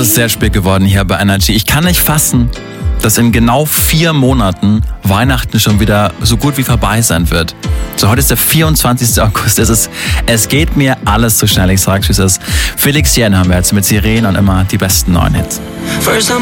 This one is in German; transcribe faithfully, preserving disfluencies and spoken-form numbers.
ist sehr spät geworden hier bei Energy. Ich kann nicht fassen, dass in genau vier Monaten Weihnachten schon wieder so gut wie vorbei sein wird. So, heute ist der vierundzwanzigster August. Es, ist, es geht mir alles zu schnell, ich sag's, wie es ist. Felix Jähn haben wir jetzt mit Sirenen und immer die besten neuen Hits. First time